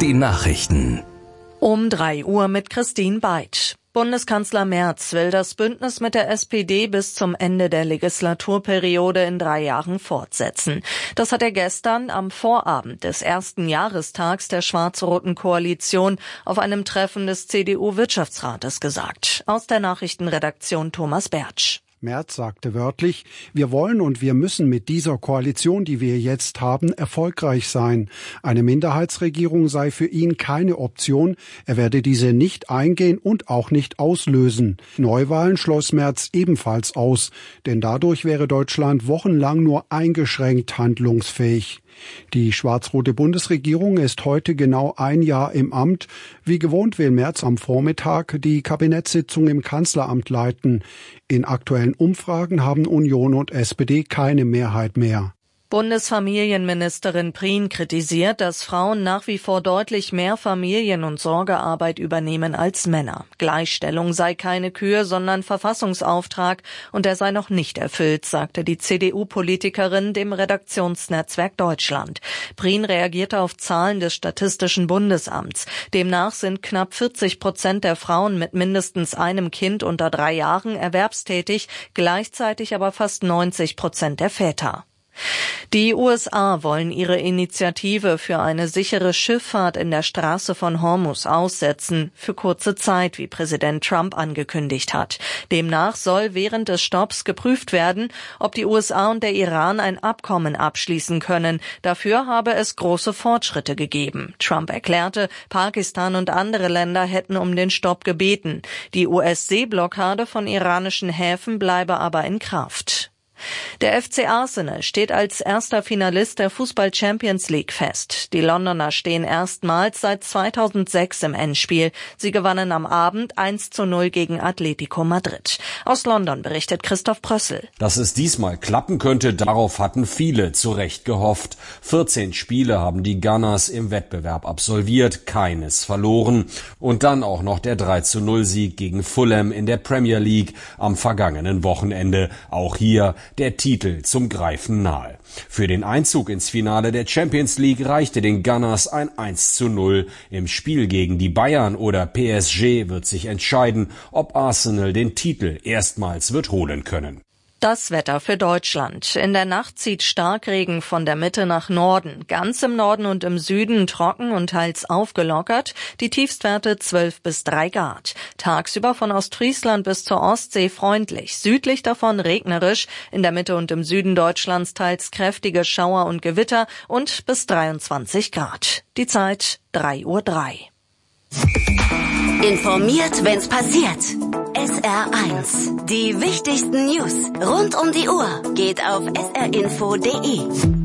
Die Nachrichten. Um 3 Uhr mit Christine Beitsch. Bundeskanzler Merz will das Bündnis mit der SPD bis zum Ende der Legislaturperiode in 3 Jahren fortsetzen. Das hat er gestern am Vorabend des ersten Jahrestags der schwarz-roten Koalition auf einem Treffen des CDU-Wirtschaftsrates gesagt. Aus der Nachrichtenredaktion Thomas Bertsch. Merz sagte wörtlich, wir wollen und wir müssen mit dieser Koalition, die wir jetzt haben, erfolgreich sein. Eine Minderheitsregierung sei für ihn keine Option. Er werde diese nicht eingehen und auch nicht auslösen. Neuwahlen schloss Merz ebenfalls aus, denn dadurch wäre Deutschland wochenlang nur eingeschränkt handlungsfähig. Die schwarz-rote Bundesregierung ist heute genau 1 Jahr im Amt. Wie gewohnt will Merz am Vormittag die Kabinettssitzung im Kanzleramt leiten. In aktuellen Umfragen haben Union und SPD keine Mehrheit mehr. Bundesfamilienministerin Prien kritisiert, dass Frauen nach wie vor deutlich mehr Familien- und Sorgearbeit übernehmen als Männer. Gleichstellung sei keine Kür, sondern Verfassungsauftrag und er sei noch nicht erfüllt, sagte die CDU-Politikerin dem Redaktionsnetzwerk Deutschland. Prien reagierte auf Zahlen des Statistischen Bundesamts. Demnach sind knapp 40% der Frauen mit mindestens einem Kind unter 3 Jahren erwerbstätig, gleichzeitig aber fast 90% der Väter. Die USA wollen ihre Initiative für eine sichere Schifffahrt in der Straße von Hormuz aussetzen, für kurze Zeit, wie Präsident Trump angekündigt hat. Demnach soll während des Stopps geprüft werden, ob die USA und der Iran ein Abkommen abschließen können. Dafür habe es große Fortschritte gegeben. Trump erklärte, Pakistan und andere Länder hätten um den Stopp gebeten. Die US-Seeblockade von iranischen Häfen bleibe aber in Kraft. Der FC Arsenal steht als erster Finalist der Fußball-Champions League fest. Die Londoner stehen erstmals seit 2006 im Endspiel. Sie gewannen am Abend 1:0 gegen Atletico Madrid. Aus London berichtet Christoph Prössel. Dass es diesmal klappen könnte, darauf hatten viele zu Recht gehofft. 14 Spiele haben die Gunners im Wettbewerb absolviert, keines verloren. Und dann auch noch der 3:0-Sieg gegen Fulham in der Premier League am vergangenen Wochenende. Auch hier der Titel zum Greifen nahe. Für den Einzug ins Finale der Champions League reichte den Gunners ein 1:0. Im Spiel gegen die Bayern oder PSG wird sich entscheiden, ob Arsenal den Titel erstmals wird holen können. Das Wetter für Deutschland. In der Nacht zieht Starkregen von der Mitte nach Norden. Ganz im Norden und im Süden trocken und teils aufgelockert. Die Tiefstwerte 12 bis 3 Grad. Tagsüber von Ostfriesland bis zur Ostsee freundlich. Südlich davon regnerisch. In der Mitte und im Süden Deutschlands teils kräftige Schauer und Gewitter und bis 23 Grad. Die Zeit 3:03 Uhr. Informiert, wenn's passiert. SR1. Die wichtigsten News rund um die Uhr geht auf srinfo.de.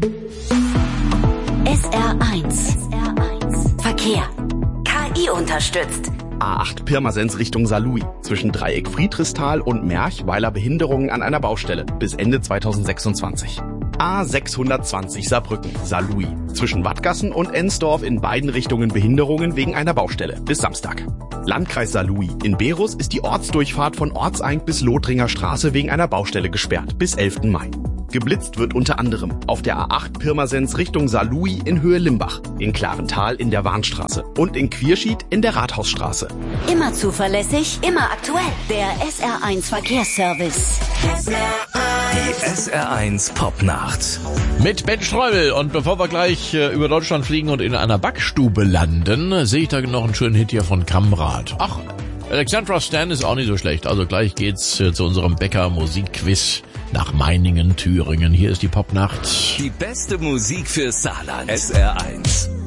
SR1. Verkehr. KI unterstützt. A8 Pirmasens Richtung Saarlouis. Zwischen Dreieck Friedrichsthal und Merchweiler Behinderungen an einer Baustelle. Bis Ende 2026. A620 Saarbrücken, Saarlouis. Zwischen Wattgassen und Ensdorf in beiden Richtungen Behinderungen wegen einer Baustelle. Bis Samstag. Landkreis Saarlouis. In Berus ist die Ortsdurchfahrt von Ortseink bis Lothringer Straße wegen einer Baustelle gesperrt. Bis 11. Mai. Geblitzt wird unter anderem auf der A8 Pirmasens Richtung Saarlouis in Höhe Limbach, in Klarental in der Warnstraße und in Quierschied in der Rathausstraße. Immer zuverlässig, immer aktuell. Der SR1 Verkehrsservice. Die SR1 Popnacht. Mit Ben Streubel. Und bevor wir gleich über Deutschland fliegen und in einer Backstube landen, sehe ich da noch einen schönen Hit hier von Kamrat. Ach, Alexandra Stan ist auch nicht so schlecht. Also gleich geht's zu unserem Bäcker-Musikquiz nach Meiningen, Thüringen. Hier ist die Popnacht. Die beste Musik für Saarland. SR1.